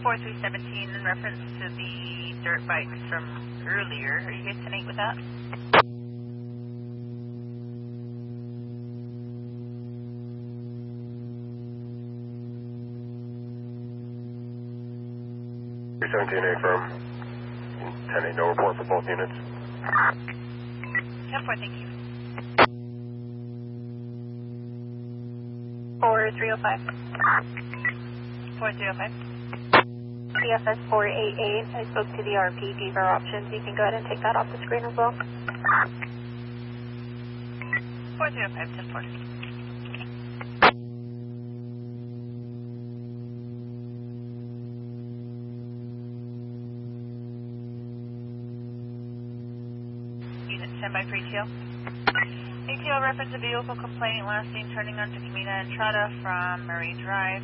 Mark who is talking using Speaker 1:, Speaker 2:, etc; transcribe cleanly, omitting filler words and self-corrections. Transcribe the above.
Speaker 1: 4317 in reference to the dirt bikes from earlier. Are you guys tonight with that?
Speaker 2: From 10-8, no report for both units.
Speaker 1: 10-4, thank you.
Speaker 3: 4305.
Speaker 1: 4305.
Speaker 3: CFS 488, I spoke to the RP, gave our options. You can go ahead and take that off the screen as well.
Speaker 1: 4305, 10-4. Standby for ATL. ATL reference a vehicle complaint last seen turning onto Camina Entrada from Murray Drive.